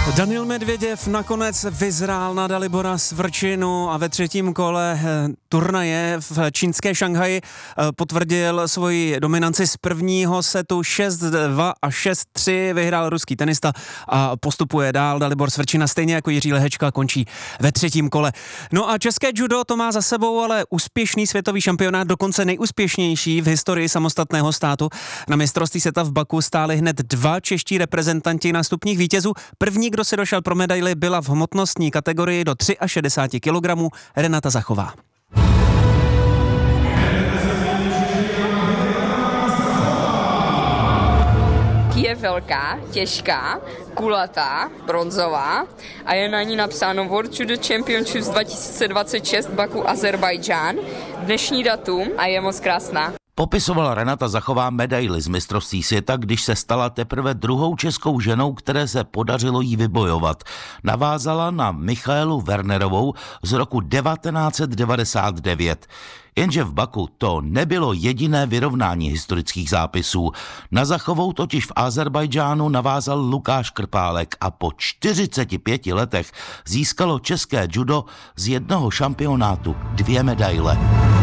Daniil Medvěděv nakonec vyzrál na Dalibora Svrčinu a ve třetím kole turnaje v čínské Šanghaji potvrdil svoji dominanci z prvního setu 6-2 a 6-3. Vyhrál ruský tenista a postupuje dál. Dalibor Svrčina stejně jako Jiří Lehečka končí ve třetím kole. No a české judo to má za sebou ale úspěšný světový šampionát, dokonce nejúspěšnější v historii samostatného státu. Na mistrovství světa v Baku stáli hned dva čeští reprezentanti na stupních vítězů. První, kdo se došel pro medaili, byla v hmotnostní kategorii do 63 kg Renata Zachová. Je velká, těžká, kulatá, bronzová a je na ní napsáno World Judo Championships 2026 Baku, Azerbajdžán, dnešní datum a je moc krásná. Popisovala Renata Zachová medaili z mistrovství světa, když se stala teprve druhou českou ženou, které se podařilo jí vybojovat. Navázala na Michaelu Wernerovou z roku 1999. Jenže v Baku to nebylo jediné vyrovnání historických zápisů. Na Zachovou totiž v Azerbajdžánu navázal Lukáš Krpálek a po 45 letech získalo české judo z jednoho šampionátu 2 medaile.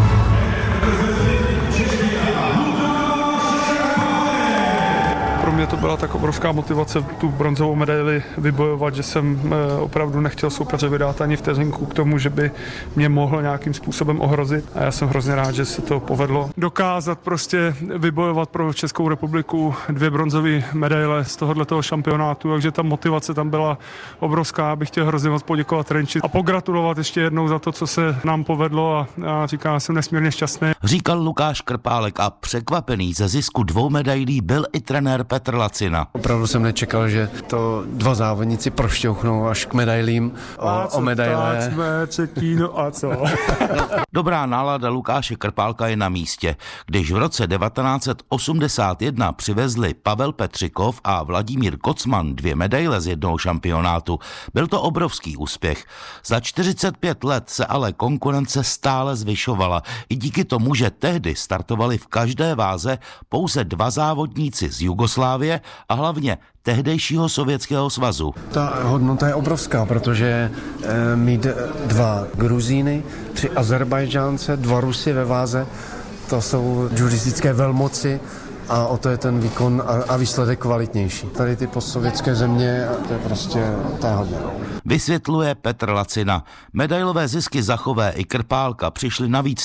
Pro mě to byla tak obrovská motivace tu bronzovou medaili vybojovat, že jsem opravdu nechtěl soupeře vydat ani vteřinku k tomu, že by mě mohl nějakým způsobem ohrozit. A já jsem hrozně rád, že se to povedlo. Dokázat prostě vybojovat pro Českou republiku 2 bronzové medaile z tohoto šampionátu, takže ta motivace tam byla obrovská. Já bych chtěl hrozně moc poděkovat Renči a pogratulovat ještě jednou za to, co se nám povedlo a říkám, jsem nesmírně šťastný. Říkal Lukáš Krpálek a překvapený ze zisku 2 medailí byl i trenér Petr Lacina. Opravdu jsem nečekal, že to 2 závodníci prošťouchnou až k medailím o medaile. Tak jsme třetí, no a co? Dobrá nálada Lukáše Krpálka je na místě. Když v roce 1981 přivezli Pavel Petřikov a Vladimír Kocman 2 medaile z jednoho šampionátu, byl to obrovský úspěch. Za 45 let se ale konkurence stále zvyšovala. I díky tomu, že tehdy startovali v každé váze pouze 2 závodníci z Jugoslávie a hlavně tehdejšího Sovětského svazu. Ta hodnota je obrovská, protože mít 2 Gruzíny, 3 Azerbajdžánce, 2 Rusy ve váze, to jsou judistické velmoci a o to je ten výkon a výsledek kvalitnější. Tady ty postsovětské země, to je prostě hodně. Vysvětluje Petr Lacina. Medailové zisky Zachové i Krpálka přišly navíc